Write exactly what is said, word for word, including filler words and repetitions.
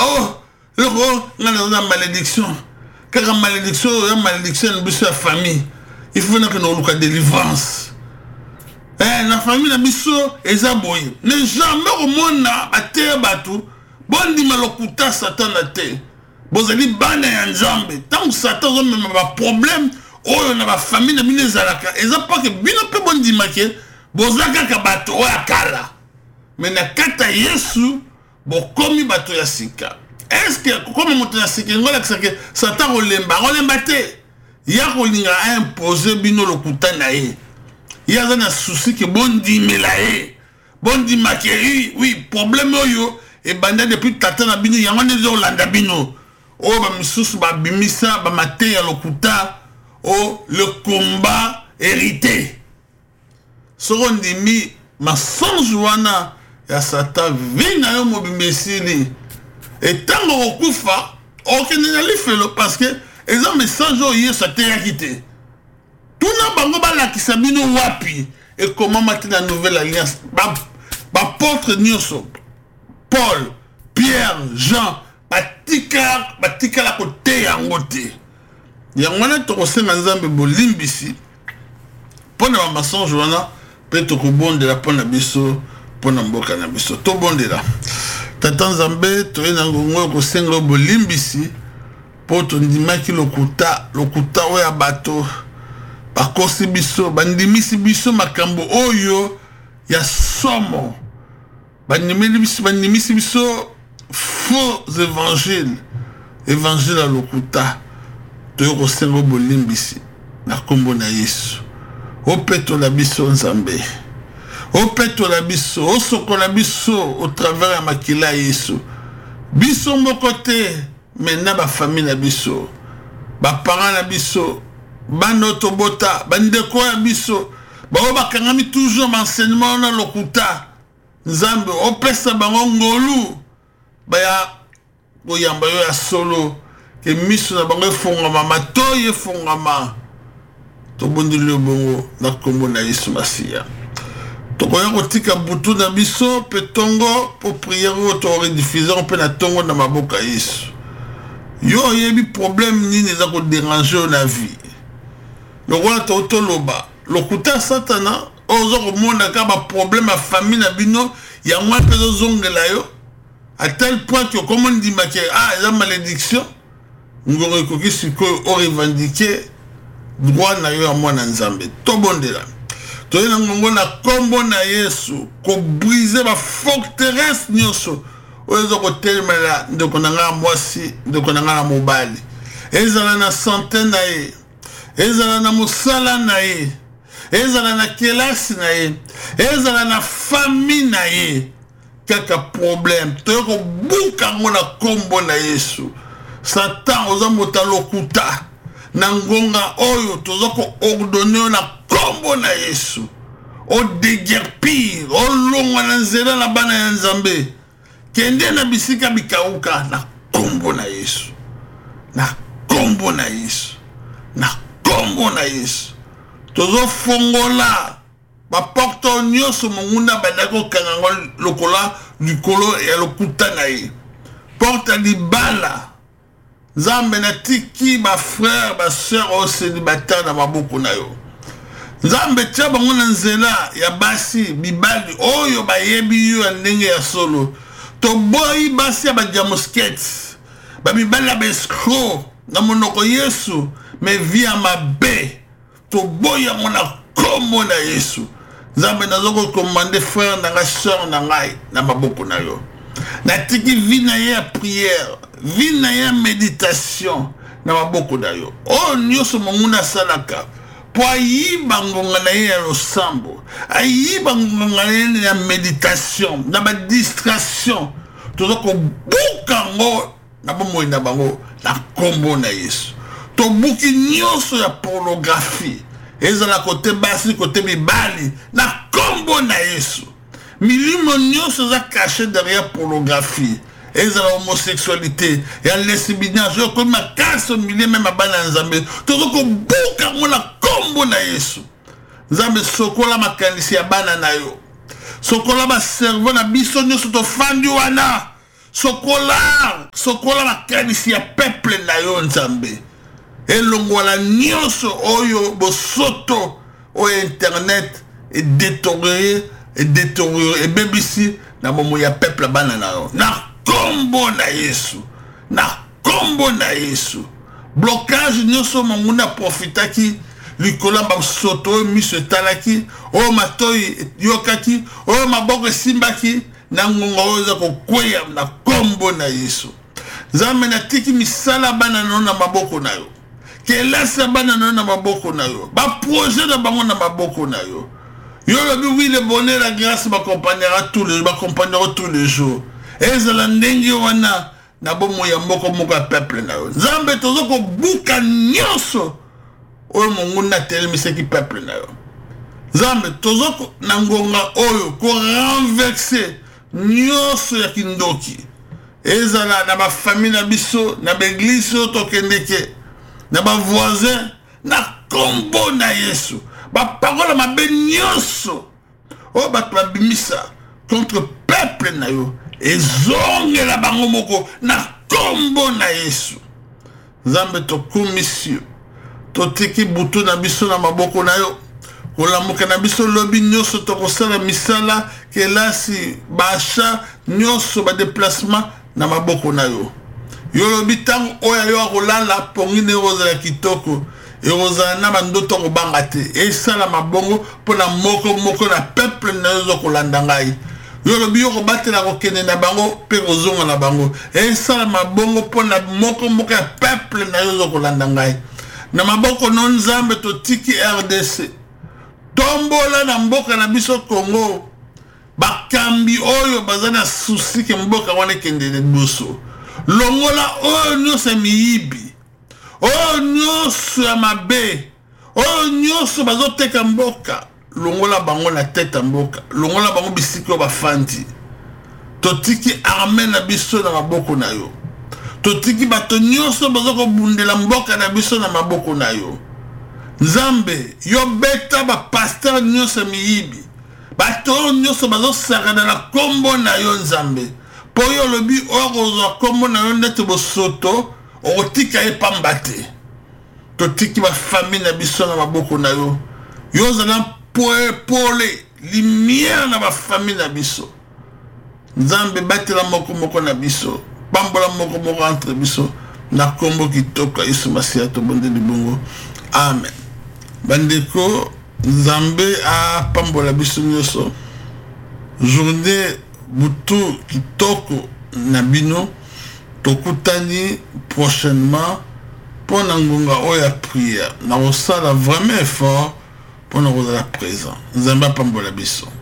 oh le gros na malédiction car malédiction la malédiction de sa famille il faut que nous nous délivrance eh la famille na biso ezaboye ne jamais au monde na ater batu bondi malokuta satan na te bozali bana ya nzambe tant satan zo même ba problème oh na ba famille na bino ezalaka eza pas que bino pe bondi make bozaka ka bato o akala mais na kata Yesu bokomi bato ya sika. Est-ce que comme moto ya sika ngola que satan olemba olemba te ya kolinga imposer bino lokuta na ye ya za na souci que bondi melaye bondi makeri oui problème oyo e banda depuis tata na bino yango ne zo landa bino o ba misusu ba bimisa ba mate ya lokuta o le combat hérité sondi mi mensonge wana ya satan vina yo mobimesili et tango okufa okende na lifelo parce que eza message oyo sa te yakite tuna bango balakisa bino wapi et comment matin la nouvelle alliance ba ba porte nyoso Paul Pierre Jean batika batika la côté yango te yango na to kosenga nzambe bolimbisi pona ba mensonge wana pe to kobondela pona biso pona mboka na biso to bondela tata nzambe to ena ngongo kosenga bolimbisi po to ndimaki lokuta lokuta oya bato bakosi biso bandimisi biso makambo oyo ya somo bandimisi biso bandimisi biso faux évangile évangile à lokuta to kosenga bolimbisi na kombo na Yesu opeto la biso nzambe opeto la biso osoko la biso au travers ya makila Yesu biso moko te maintenant ba famille na biso ba parents na biso bano tobota bandeko ya biso bao bakangami toujours enseignement na lokuta nzambe opesa bango ngolu baya boyamba yo ya solo ke miso na bango efongama matoyi efongama tobondi le bongo na kombo na Yesu Masiya tokoya kotika butu na biso pe tongo po prière to rediffuser pe na tongo na maboka Yesu yo yebi problème nini eza ko déranger na vie lokola to toloba lokuta satana ozo komona ka ba problème a famille na bino ya mwa pe zongela yo à tel point que comme on dit maké ah eza malédiction ngoro ko kisiko o revendiquer droit na yo ya mwana nzambe to bondela to ina ngongo na kombo na Yesu ko briser ba forteresse nyoso ozo ko telemela ndeko na nga mwasi ndeko na nga mobali ezala na centaine na ye ezala na musala na ye ezala na kelasi na ye ezala na famille na ye kaka problème to ko buka ngona kombo na Yesu satan oza mota lokuta na ngonga oyo tozo ko ordonner na kombo na Yesu o déguerpir o longa na nzela na bana ya nzambe kende na bisika bikauka na kombo na Yesu na kombo na Yesu na kombo na Yesu tozo fongola ba porto nyoso mungunda badako kangango lokola likolo ya lokuta na ye porta libala Nzambe na tiki ba frère ba sœur au célibataire na maboko na yo Nzambe tia bango na nzela ya basi bibali oyo bayebi yo ndenge ya solo to boy basi ya ba diamosket ba bibali ba escroc na monoko Yesu me via mabe to boy ya mona kombo na Yesu Nzambe nazoko commander frère na nga sœur na ngai na maboko na yo na tiki vi na ya prière vi na ya méditation na maboko na yo o nyoso monguna salaka po ayiba ngonga na ye ya losambo ayiba ngonga na ye ya méditation na ba distraction tozo ko buka ngo na bomoi na bango na kombo na Yesu to buki nyoso ya pornographie ezala kote basi kote mibali na kombo na Yesu milimo nyoso za caché derrière pornographie ezala homosexualité ya lesbianisme comme ma casse milieu même abana nzambe tozo ko buka ngo na kombo na Yesu nzambe sokola makanisi ya bana na yo sokola ba cerveau na biso nyoso to fandi wana sokola sokola makanisi ya peuple na yo nzambe elongwala nyonso oyo bosoto oyo internet edétérioré edétérioré ebebisi na bomo ya peuple bana na yo na kombo na Yesu na kombo na Yesu blocage nyonso manguna profitaki likola basoto oyo miso etalaki oyo matoi yokaki oyo maboko esimbaki na ngonga oyo eza kokweya na kombo na Yesu nzambe natiki misala bana na yo na maboko na yo kelasa bana na yo na maboko na yo baprojet na bango na maboko na yo yo lobi oui le bonheur la grâce m'accompagnera tous les m'accompagnera tous les jours ezala ndenge wana na bomo ya mboko moko ya peuple na yo nzambe tozo kobuka nyonso oyo monguna telemiseki peuple na yo nzambe tozo na ngonga oyo ko renverser nyonso ya kindoki ezala na ba famille na biso na ba église oyo tokendeke na ba voisin na kombo na Yesu ba parole mabe nyonso oyo bato babimisa contre peuple na yo ezongela bango moko na kombo na Yesu nzambe tokumisi totiki butu na biso na maboko na yo kolamuka na biso lobi nyonso tokosala misala kelasi basha nyonso ba déplacement na maboko na yo yo lobi tango oya yo akolala pongine rozala kitoko erozala na bandoto kobanga te esala mabongo mpona moko moko na peuple na yo zokolanda ngai yo lobi yo kobatela kokende na bango mpe kozonga na bango esala mabongo mpona moko moko ya peuple na yo zokolanda ngai na maboko no nzambe totiki R D C tombola na mboka na biso Congo bakambi oyo baza na susi ke mboka wana ekende liboso longola oyo nyonso ya miyibi oyo nyonso ya mabe oyo nyonso bazoteka mboka longola bango na tete ya mboka longola bango bisika oyo bafandi totiki arme na biso na maboko na yo totiki bato nyonso bazokobundela mboka na biso na maboko na yo nzambe yo beta bapaster nyonso ya miyibi bato oyo nyonso bazosakana na kombo na yo nzambe po yo lobi oyo kozwa kombo na yo ndete bosoto okotika ye pamba te totiki bafamille na biso na maboko na yo yo ozala pole lumière na bafamille na biso nzambe batela moko moko na biso pambola moko moko entre biso na kombo kitoko Yesu Masiya tobondeli bongo amen bandeko nzambe a pambola biso nyonso journée butu kitoko na bino tokutani prochainement pour na ngonga oya prière na kosala vraiment effort pour na kozala présent nzambe apambola biso